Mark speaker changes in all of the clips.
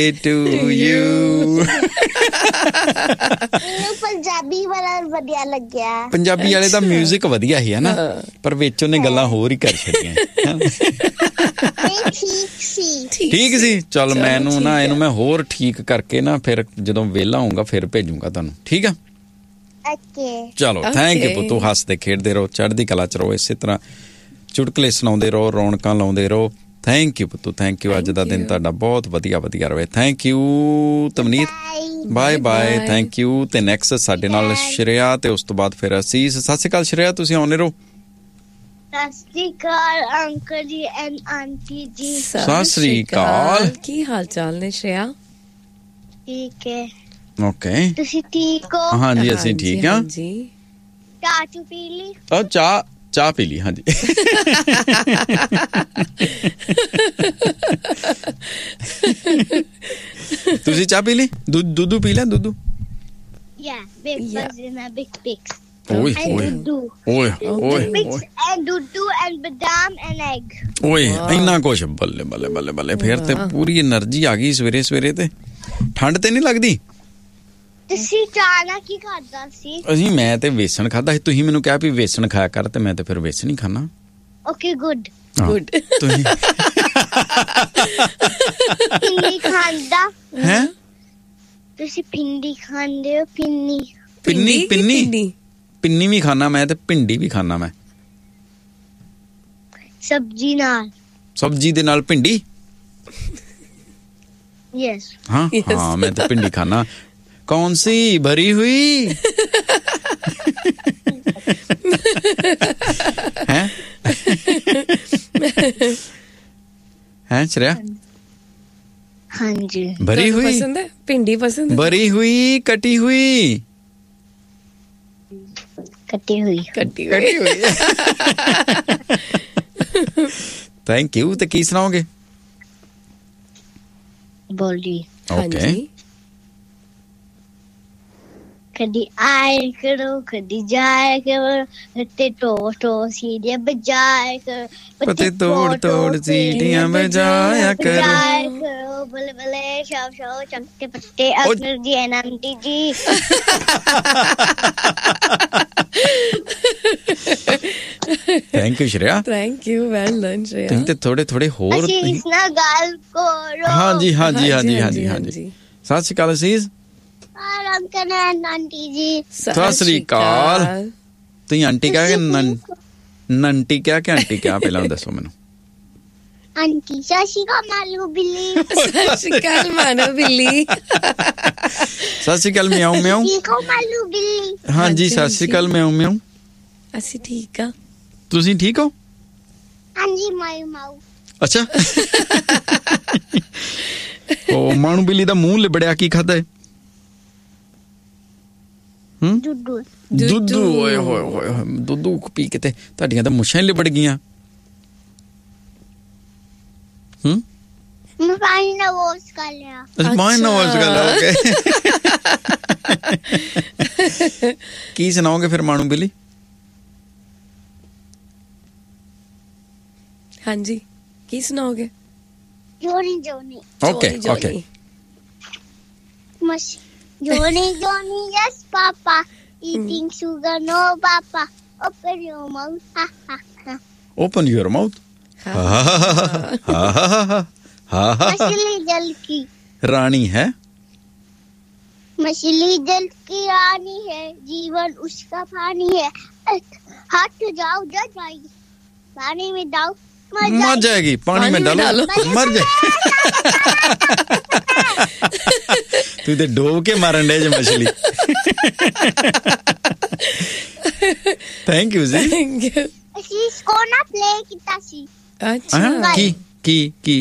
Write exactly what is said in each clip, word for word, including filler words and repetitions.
Speaker 1: to you.
Speaker 2: ਮੈਨੂੰ ਪੰਜਾਬੀ ਵਾਲਾ ਵਧੀਆ ਲੱਗਿਆ।
Speaker 1: ਪੰਜਾਬੀ ਵਾਲੇ ਦਾ ਮਿਊਜ਼ਿਕ ਵਧੀਆ ਹੀ ਹੈ ਨਾ, ਪਰ ਵਿੱਚ ਉਹਨੇ ਗੱਲਾਂ ਹੋਰ ਹੀ ਕਰ ਛੱਡੀਆਂ।
Speaker 2: ਠੀਕ ਸੀ
Speaker 1: ਠੀਕ ਸੀ। ਚਲ ਮੈਨੂੰ ਨਾ ਇਹਨੂੰ ਮੈਂ ਹੋਰ ਠੀਕ ਕਰਕੇ ਨਾ ਫਿਰ ਜਦੋਂ ਵਿਹਲਾ ਹੋਊਗਾ ਫਿਰ ਭੇਜੂਗਾ ਤੁਹਾਨੂੰ, ਠੀਕ ਆ? ਚਲੋ ਥੈਂਕ ਯੂ ਪੁੱਤੂ। ਹੱਸਦੇ ਖੇਡਦੇ ਰਹੋ, ਚੜ੍ਹਦੀ ਕਲਾ ਚ ਰਹੋ, ਇਸੇ ਤਰ੍ਹਾਂ ਚੁਟਕਲੇ ਸੁਣਾਉਂਦੇ ਰਹੋ, ਰੌਣਕਾਂ ਲਾਉਂਦੇ ਰਹੋ। Thank you ਪੁੱਤੂ, thank you. ਅੱਜ ਦਾ ਦਿਨ ਤੁਹਾਡਾ ਬਹੁਤ ਵਧੀਆ ਵਧੀਆ ਰਹੇ। Thank you ਤਵਨੀਤ, bye bye, thank you. ਤੇ ਨੈਕਸਟ ਸਾਡੇ ਨਾਲ ਸ਼੍ਰੇਆ ਤੇ ਉਸ ਤੋਂ ਬਾਅਦ ਫਿਰ ਅਸੀਸ। ਸਤਿ ਸ਼੍ਰੀ ਅਕਾਲ ਸ਼੍ਰੇਆ, ਤੁਸੀਂ ਆਉਂਦੇ ਰਹੋ।
Speaker 2: ਸਤਿ ਸ਼੍ਰੀ ਅਕਾਲ ਅੰਕਲ ਜੀ ਐਂਡ ਆਂਟੀ ਜੀ।
Speaker 1: ਸਤਿ ਸ਼੍ਰੀ ਅਕਾਲ।
Speaker 3: ਕੀ ਹਾਲ ਚਾਲ ਨੇ ਸ਼੍ਰੇਆ?
Speaker 2: ਠੀਕ ਹੈ।
Speaker 1: ਓਕੇ,
Speaker 2: ਤੁਸੀਂ ਠੀਕ ਹੋ?
Speaker 1: ਹਾਂਜੀ ਅਸੀਂ ਠੀਕ ਹਾਂ
Speaker 3: ਜੀ।
Speaker 2: ਚਾਹ ਚੂ ਪੀ ਲਈ?
Speaker 1: ਉਹ ਚਾਹ ਚਾਹ ਪੀ ਲਈ, ਹਾਂਜੀ। ਤੁਸੀਂ ਚਾਹ ਪੀ ਲਈ? ਦੁੱਧ ਦੁੱਧ ਪੀ ਲਿਆ? ਦੁੱਧ?
Speaker 2: Yeah, big banana, big pigs.
Speaker 1: ਓਏ ਓਏ ਓਏ ਓਏ
Speaker 2: Pigs and dudu and badam and egg.
Speaker 1: ਓਏ ਇੰਨਾ ਕੁਛ, ਬੱਲੇ ਬੱਲੇ ਬੱਲੇ ਬੱਲੇ। ਫਿਰ ਤੇ ਪੂਰੀ એનર્ਜੀ ਆ ਗਈ ਸਵੇਰੇ ਸਵੇਰੇ। ਤੇ ਠੰਡ ਤੇ ਨਹੀਂ ਲੱਗਦੀ?
Speaker 2: ਤੁਸੀਂ ਚਾਹ ਨਾਲ ਕੀ ਖਾਦਾ ਸੀ?
Speaker 1: ਅਸੀਂ ਮੈਂ ਤੇ ਵੇਸਣ ਖਾਦਾ ਸੀ। ਤੁਸੀਂ ਮੈਨੂੰ ਕਿਹਾ ਵੀ ਵੇਸਣ ਖਾਇਆ ਕਰ, ਤੇ ਮੈਂ ਤੇ ਫਿਰ ਵੇਸਣ ਹੀ ਖਾਣਾ।
Speaker 2: Okay good
Speaker 3: good.
Speaker 1: ਤੁਸੀਂ
Speaker 2: ਪਿੰਨੀ ਖਾਂਦਾ
Speaker 1: ਹੈ?
Speaker 2: ਤੁਸੀਂ ਪਿੰਡੀ ਖਾਂਦੇ ਹੋ? ਪਿੰਨੀ
Speaker 1: ਪਿੰਨੀ ਪਿੰਨੀ ਪਿੰਨੀ ਵੀ ਖਾਣਾ ਮੈਂ, ਤੇ ਭਿੰਡੀ ਵੀ ਖਾਣਾ ਮੈਂ।
Speaker 2: ਸਬਜ਼ੀ ਨਾਲ?
Speaker 1: ਸਬਜ਼ੀ ਦੇ ਨਾਲ ਭਿੰਡੀ?
Speaker 2: ਯੈਸ।
Speaker 1: हाँ
Speaker 3: yes.
Speaker 1: हाँ मैं तो भिंडी खाना। कौन सी भरी हुई हैं? हैं श्रेया?
Speaker 2: हाँ जी।
Speaker 1: भरी हुई
Speaker 3: पसंद है? भिंडी पसंद है?
Speaker 1: भरी हुई कटी हुई?
Speaker 2: कटी हुई।
Speaker 3: कटी कटी हुई।
Speaker 1: Thank you. तो की सुनाओगे?
Speaker 2: बोली
Speaker 1: ओके।
Speaker 2: कदी आए करो कदी जाए करो, पत्ते तोड़ तोड़ सीढ़ियाँ बजाए करो,
Speaker 1: पत्ते तोड़ तोड़ सीढ़ियाँ बजाया
Speaker 2: करो, बले बले शाव शाव चमके पत्ते अक्सर जी aunty ji.
Speaker 1: Thank you Shreya.
Speaker 3: Thank you, well done Shreya.
Speaker 1: तुम ते थोड़े थोड़े होर।
Speaker 2: असीस ना गाल करो।
Speaker 1: हाँ जी हाँ जी हाँ जी हाँ जी हाँ जी। सत श्री अकाल असीस।
Speaker 2: अंकल एंड आंटी जी।
Speaker 1: सत श्री अकाल। तुम आंटी क्या कि नंटी क्या कि आंटी क्या? पहला दसो मैनू।
Speaker 2: आंटी सत श्री अकाल मालू बिल्ली।
Speaker 3: सत श्री अकाल मानो बिल्ली।
Speaker 1: सत श्री अकाल म्याऊ म्याऊ।
Speaker 2: मालू बिल्ली।
Speaker 1: हाँ जी सत श्री अकाल म्याऊ म्याऊ।
Speaker 3: ਅਸੀਂ ਠੀਕ ਆ।
Speaker 1: ਤੁਸੀਂ ਠੀਕ ਹੋ?
Speaker 2: ਹਾਂਜੀ ਮਾਈ ਮਾਊ।
Speaker 1: ਅੱਛਾ। ਉਹ ਮਾਣੂ ਬਿੱਲੀ ਦਾ ਮੂੰਹ ਲਿਬੜਿਆ, ਕੀ ਖਾਦਾ ਹੈ? ਹੂੰ?
Speaker 2: ਦੁੱਧੂ।
Speaker 1: ਦੁੱਧੂ। ਓਏ ਹੋਏ ਹੋਏ, ਦੁੱਧੂ ਪੀ ਕੇ ਤੇ ਤੁਹਾਡੀਆਂ ਤਾਂ ਮੁੱਛਾਂ ਹੀ ਲਿਬੜ ਗਈਆਂ। ਹੂੰ?
Speaker 2: ਮੈਂ ਪਾਣੀ ਨਾਲ ਵਾਸ਼ ਕਰ ਲਿਆ।
Speaker 1: ਅੱਛਾ ਪਾਣੀ ਨਾਲ ਵਾਸ਼ ਕਰ ਲਿਆ, ਓਕੇ। ਕੀ ਸੁਣਾਓਗੇ ਫਿਰ ਮਾਣੂ ਬਿੱਲੀ?
Speaker 3: हाँ जी, की सुनाओगे?
Speaker 2: जोनी जोनी।
Speaker 1: Okay okay.
Speaker 2: मश जोनी Johnny yes papa, eating sugar no papa, open your mouth ha ha ha.
Speaker 1: Open your mouth. हा हा हा हा हा हा।
Speaker 2: मछली जल की
Speaker 1: रानी है।
Speaker 2: मछली जल की रानी है, जीवन उसका पानी है। हाथ जाओ जा जाएगी, पानी में डालो मर
Speaker 1: जाएगी। पानी में डालो मर जाए। तू तो डोब के मारन डे मछली। Thank you ji.
Speaker 3: Thank you.
Speaker 2: इसको ना प्ले किता सी।
Speaker 3: अच्छा
Speaker 1: की की की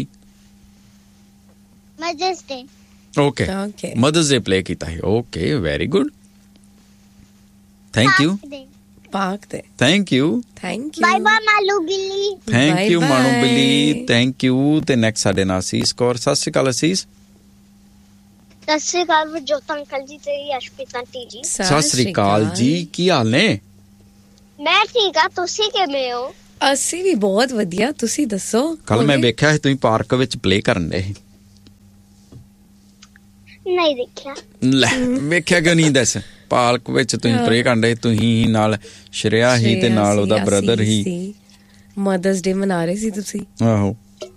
Speaker 2: mother's day.
Speaker 1: Okay
Speaker 3: okay.
Speaker 1: Mother's day play किता है। Okay very good. Thank you.
Speaker 3: पाक दे।
Speaker 1: Thank you.
Speaker 3: Thank you.
Speaker 2: Bye bye Malu बिल्ली।
Speaker 1: थैंक यू मानू बिल्ली। Thank you. ते नेक्स्ट साडे नाल असीस कौर। सत श्री अकाल असीस।
Speaker 2: सत श्री अकाल जोत अंकल जी ते अशपित आंटी जी।
Speaker 1: सत श्री अकाल जी, की हाल ने?
Speaker 2: मैं ठीक आ, तुसी किवें हो?
Speaker 3: ਅਸੀਂ ਵੀ ਬਹੁਤ ਵਧੀਆ, ਤੁਸੀਂ ਦੱਸੋ?
Speaker 1: ਕੱਲ ਮੈਂ ਵੇਖਿਆ ਸੀ ਤੁਸੀਂ ਪਾਰਕ ਵਿੱਚ ਪਲੇ ਕਰਨ ਦੇ।
Speaker 2: ਨਹੀਂ ਦੇਖਿਆ।
Speaker 1: ਲੈ ਵੇਖਿਆ ਕਿਉਂ ਨਹੀਂ ਦੱਸ? ਪਾਰਕ ਵਿੱਚ ਤੁਸੀਂ ਪ੍ਰੇ ਕਰਦੇ, ਤੁਸੀਂ ਨਾਲ ਸ਼੍ਰੇਆ ਹੀ ਤੇ ਨਾਲ ਉਹਦਾ ਬ੍ਰਦਰ ਹੀ
Speaker 3: ਮਦਰਸ ਡੇ ਮਨਾ ਰਹੇ ਸੀ ਤੁਸੀਂ।
Speaker 1: ਆਹੋ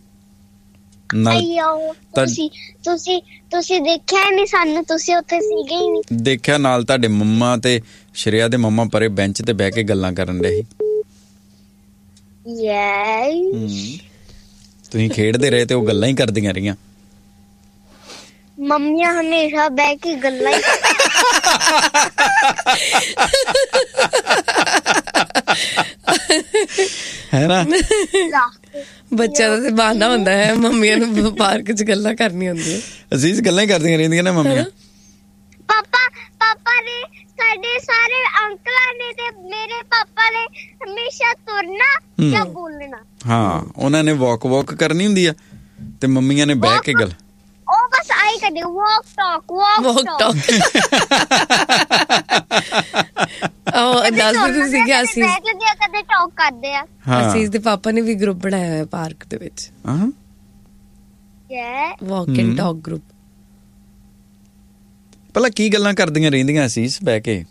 Speaker 2: ਤੁਸੀਂ ਤੁਸੀਂ ਤੁਸੀਂ ਦੇਖਿਆ ਨਹੀਂ ਸਾਨੂੰ, ਤੁਸੀਂ ਉੱਥੇ ਸੀਗੇ ਹੀ ਨਹੀਂ।
Speaker 1: ਦੇਖਿਆ, ਨਾਲ ਤੁਹਾਡੇ ਮੰਮਾ ਤੇ ਸ਼੍ਰੇਆ ਦੇ ਮੰਮਾ ਪਰੇ ਬੈਂਚ ਤੇ ਬਹਿ ਕੇ ਗੱਲਾਂ ਕਰਨ ਰਹੇ ਸੀ।
Speaker 2: ਯੈਸ
Speaker 1: ਤੁਸੀਂ ਖੇਡਦੇ ਰਹੇ ਤੇ ਉਹ ਗੱਲਾਂ ਹੀ ਕਰਦੀਆਂ ਰਹੀਆਂ।
Speaker 2: ਮੰਮੀਆਂ ਹਮੇਸ਼ਾ ਬਹਿ ਕੇ ਗੱਲਾਂ ਹੀ
Speaker 1: ਹੈ ਨਾ।
Speaker 3: ਬੱਚਾ ਦਾ ਤੇ ਬਹਾਨਾ ਹੁੰਦਾ ਹੈ, ਮੰਮੀਆਂ ਨੂੰ ਪਾਰਕ 'ਚ ਗੱਲਾਂ ਕਰਨੀਆਂ ਹੁੰਦੀਆਂ।
Speaker 1: ਅਜ਼ੀਜ਼ ਗੱਲਾਂ ਹੀ ਕਰਦੀਆਂ ਰਹਿੰਦੀਆਂ ਨਾ ਮੰਮੀਆਂ।
Speaker 2: ਪਾਪਾ ਪਾਪਾ ਨੇ ਸਾਡੇ ਸਾਰੇ ਅੰਕਲਾਂ ਨੇ ਤੇ ਮੇਰੇ ਪਾਪਾ ਨੇ ਹਮੇਸ਼ਾ ਤੁਰਨਾ ਜਾਂ ਬੋਲਣਾ।
Speaker 1: ਹਾਂ, ਉਹਨਾਂ ਨੇ ਵਾਕ ਵਾਕ ਕਰਨੀ ਹੁੰਦੀ ਆ ਤੇ ਮੰਮੀਆਂ ਨੇ ਬਹਿ ਕੇ ਗੱਲ।
Speaker 2: ਉਹ ਬਸ ਆਈ ਕਰਦੇ ਵਾਕ ਟਾਕ ਵਾਕ ਟਾਕ।
Speaker 3: ਉਹ ਦੱਸਦੇ ਤੁਸੀਂ ਕਿ ਅਸੀਂ
Speaker 2: ਕਦੇ ਟਾਕ ਕਰਦੇ ਆ।
Speaker 3: ਅਸੀਸ ਦੇ ਪਾਪਾ ਨੇ ਵੀ ਗਰੁੱਪ ਬਣਾਇਆ ਹੋਇਆ ਪਾਰਕ ਦੇ ਵਿੱਚ।
Speaker 1: ਹਾਂ
Speaker 3: ਵਾਕ ਐਂਡ ਟਾਕ ਗਰੁੱਪ।
Speaker 1: ਭਲਾ ਕੀ ਗੱਲਾਂ ਕਰਦੀਆਂ ਰਹਿੰਦੀਆਂ ਅਸੀਸ ਬਹਿ ਕੇ?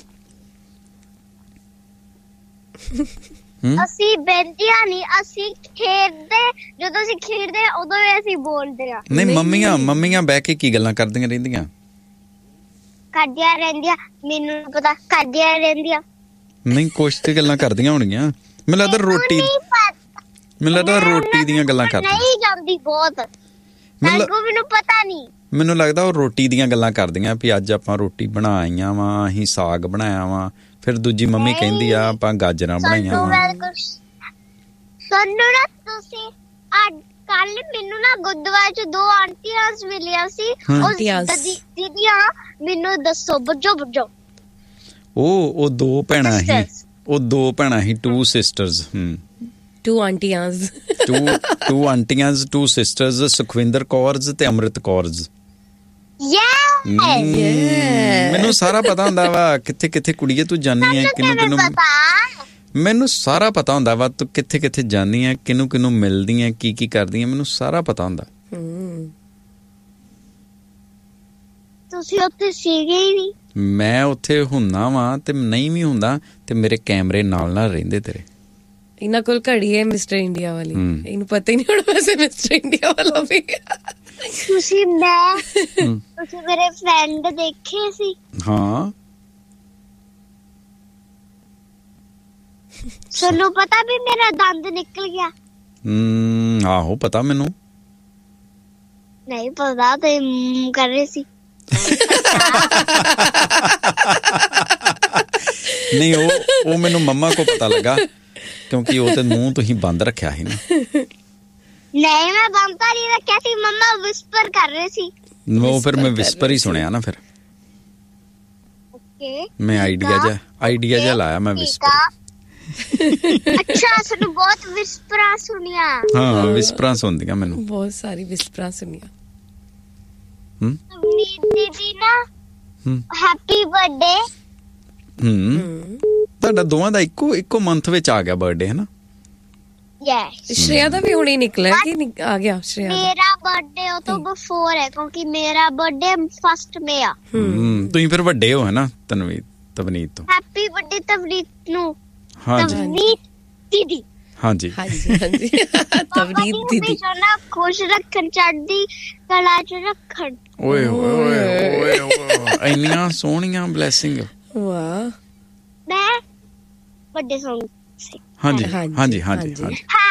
Speaker 2: ਅਸੀਂ ਬੈਠੀਆਂ ਨਹੀਂ, ਅਸੀਂ ਖੇਡਦੇ, ਜਦੋਂ ਅਸੀਂ ਖੇਡਦੇ ਉਦੋਂ ਵੀ ਅਸੀਂ ਬੋਲਦੇ ਆ।
Speaker 1: ਨਹੀਂ ਮੰਮੀਆਂ ਮੰਮੀਆਂ ਬਹਿ ਕੇ ਕੀ ਗੱਲਾਂ ਕਰਦੀਆਂ ਰਹਿੰਦੀਆਂ?
Speaker 2: ਕਰਦੀਆਂ ਰਹਿੰਦੀਆਂ, ਮੈਨੂੰ ਪਤਾ ਕਰਦੀਆਂ ਰਹਿੰਦੀਆਂ।
Speaker 1: ਨਹੀਂ ਕੁਛ ਤੇ ਗੱਲਾਂ ਕਰਦੀਆਂ ਹੋਣਗੀਆਂ। ਮੈਨੂੰ ਲੱਗਦਾ ਰੋਟੀ ਮੈਨੂੰ ਲੱਗਦਾ ਰੋਟੀ ਦੀਆਂ ਗੱਲਾਂ ਕਰਦੀਆਂ।
Speaker 2: ਨਹੀਂ ਜਾਂਦੀ ਬਹੁਤ, ਮੈਨੂੰ ਪਤਾ ਨਹੀਂ।
Speaker 1: ਮੈਨੂੰ ਲੱਗਦਾ ਉਹ ਰੋਟੀ ਦੀਆਂ ਗੱਲਾਂ ਕਰਦੀਆਂ ਵੀ ਅੱਜ ਆਪਾਂ ਰੋਟੀ ਬਣਾਈਆਂ ਵਾ, ਅਸੀਂ ਸਾਗ ਬਣਾਇਆ ਵਾ। ਫਿਰ ਦੂਜੀ ਮੰਮੀ ਕਹਿੰਦੀ ਆ ਆਪਾਂ ਗਾਜਰਾਂ ਬਣਾਈਆਂ ਵਾ।
Speaker 2: ਸਾਨੂੰ ਨਾ ਤੁਸੀਂ ਅੱਜ ਕੱਲ ਮੈਨੂੰ ਨਾ ਗੁਰਦੁਆਰੇ ਚ ਦੋ ਆਂਟੀਆਂ ਮਿਲੀਆਂ ਸੀ। ਉਹ ਦੀਦੀਆਂ ਮੈਨੂੰ ਦੱਸੋ ਬੱਜੋ ਬੱਜੋ।
Speaker 1: ਉਹ ਉਹ ਦੋ ਭੈਣਾਂ ਹੀ ਉਹ ਦੋ ਭੈਣਾਂ ਹੀ to sisters. Hmm
Speaker 3: to ਆਂਟੀਆਂ
Speaker 1: to to ਆਂਟੀਆਂ to sisters, Sukhwinder ਕੌਰਜ਼ ਤੇ ਅੰਮ੍ਰਿਤ ਕੌਰਜ਼। ਮੈਨੂੰ ਸਾਰਾ ਪਤਾ ਹੁੰਦਾ ਵਾ ਕਿੱਥੇ ਕਿੱਥੇ ਕੁੜੀਏ ਤੂੰ ਜਾਨੀ ਹੈ, ਕਿਹਨੂੰ ਕਿਹਨੂੰ। ਮੈਨੂੰ ਸਾਰਾ ਪਤਾ ਹੁੰਦਾ ਵਾ ਤੂੰ ਕਿੱਥੇ ਕਿੱਥੇ ਜਾਨੀ ਹੈ, ਕਿਹਨੂੰ ਕਿਹਨੂੰ ਮਿਲਦੀ ਹੈ, ਕੀ ਕੀ ਕਰਦੀ ਹੈ, ਮੈਨੂੰ ਸਾਰਾ ਪਤਾ ਹੁੰਦਾ।
Speaker 2: ਤੁਸੀਂ ਉੱਥੇ ਸੀਗੇ ਹੀ ਨਹੀਂ।
Speaker 1: ਮੈਂ ਉੱਥੇ ਹੁੰਨਾ ਵਾ ਤੇ ਨਹੀਂ ਵੀ ਹੁੰਦਾ ਤੇ ਮੇਰੇ ਕੈਮਰੇ ਨਾਲ ਨਾਲ ਰਹਿੰਦੇ ਤੇਰੇ।
Speaker 3: ਇਹਨਾਂ ਕੋਲ ਘੜੀ ਹੈ ਮਿਸਟਰ ਇੰਡੀਆ ਵਾਲੀ, ਇਹਨੂੰ ਪਤਾ ਹੀ ਨਹੀਂ ਹੋਣਾ ਵੈਸੇ ਮਿਸਟਰ ਇੰਡੀਆ ਵਾਲਾ ਵੀ।
Speaker 2: ਤੁਸੀਂ ਮੈਂ ਤੁਸੀਂ ਮੇਰੇ ਫਰੈਂਡ ਦੇਖੇ ਸੀ?
Speaker 1: ਹਾਂ।
Speaker 2: ਤੁਹਾਨੂੰ ਪਤਾ ਵੀ ਮੇਰਾ ਦੰਦ ਨਿਕਲ ਗਿਆ?
Speaker 1: ਹਮ ਆਹੋ ਪਤਾ ਮੈਨੂੰ।
Speaker 2: ਨਹੀਂ ਪਤਾ ਤੇ ਕਰ ਰਹੇ ਸੀ।
Speaker 1: ਨਹੀਂ ਉਹ ਉਹ ਮੈਨੂੰ ਮੰਮਾ ਕੋ ਪਤਾ ਲੱਗਾ ਕਿਉਂਕਿ ਉਹ ਤੇ ਮੂੰਹ ਤੁਸੀਂ ਬੰਦ ਰੱਖਿਆ ਸੀ ਨਾ।
Speaker 2: ਨਹੀਂ ਮੈਂ ਬੰਦ ਤਾਂ ਨਹੀਂ ਰੱਖਿਆ ਸੀ, ਮੰਮਾ ਵਿਸਪਰ ਕਰ ਰਹੇ ਸੀ।
Speaker 1: ਉਹ ਫਿਰ ਮੈਂ ਵਿਸਪਰ ਹੀ ਸੁਣਿਆ ਨਾ। ਫਿਰ
Speaker 2: ਓਕੇ
Speaker 1: ਮੈਂ ਆਈਡੀਆ ਜਿਹਾ ਆਈਡੀਆ ਜਿਹਾ ਲਾਇਆ ਮੈਂ ਵਿਸਪਰ।
Speaker 2: ਅੱਛਾ ਸਾਨੂੰ ਬਹੁਤ ਵਿਸਪਰਾਂ ਸੁਣੀਆਂ।
Speaker 1: ਹਾਂ ਵਿਸਪਰਾਂ ਸੁਣਦੀਆਂ ਮੈਨੂੰ,
Speaker 3: ਬਹੁਤ ਸਾਰੀ ਵਿਸਪਰਾਂ ਸੁਣੀਆਂ।
Speaker 1: ਹਮ
Speaker 2: ਦੀਦੀ ਨਾ ਹੈਪੀ ਬਰਥਡੇ।
Speaker 1: ਹਮ ਤੁਹਾਡਾ ਦੋਵਾਂ ਦਾ ਇੱਕੋ ਇੱਕੋ ਮੰਥ ਵਿੱਚ ਆ ਗਿਆ ਬਰਥਡੇ ਹੈ ਨਾ?
Speaker 2: ਯੈਸ।
Speaker 3: ਸ਼੍ਰੇਆ ਦਾ ਵੀ ਹੁਣੇ ਨਿਕਲਿਆ ਕਿ ਆ ਗਿਆ ਸ਼੍ਰੇਆ ਦਾ?
Speaker 2: ਮੇਰਾ ਬਰਥਡੇ ਉਹ ਤੋਂ ਬਿਫੋਰ ਹੈ ਕਿਉਂਕਿ ਮੇਰਾ ਬਰਥਡੇ ਫਸਟ ਮਈ ਆ।
Speaker 1: ਹਮ ਤੁਸੀਂ ਫਿਰ ਵੱਡੇ ਹੋ ਹੈ ਨਾ ਤਨਵੀਰ ਤਵਨੀਤ ਤੋਂ।
Speaker 2: ਹੈਪੀ ਬਰਥਡੇ ਤਵਨੀਤ ਨੂੰ।
Speaker 1: ਹਾਂਜੀ
Speaker 2: ਤਵਨੀਤ ਦੀਦੀ।
Speaker 1: ਹਾਂਜੀ
Speaker 3: ਹਾਂਜੀ ਹਾਂਜੀ ਤਵਨੀਤ ਦੀਦੀ
Speaker 2: ਨਾ ਖੁਸ਼ ਰੱਖਣ, ਚੜ੍ਹਦੀ ਕਲਾ ਚ ਰੱਖਣ।
Speaker 1: ਓਏ ਓਏ ਓਏ ਇੰਨੀਆਂ ਸੋਹਣੀਆਂ ਬਲੇਸਿੰਗ।
Speaker 3: ਵਾਹ।
Speaker 2: ਮੈਂ ਵੱਡੇ ਸੌਂਗ
Speaker 1: ਹਾਂਜੀ ਹਾਂਜੀ ਹਾਂਜੀ ਹਾਂਜੀ।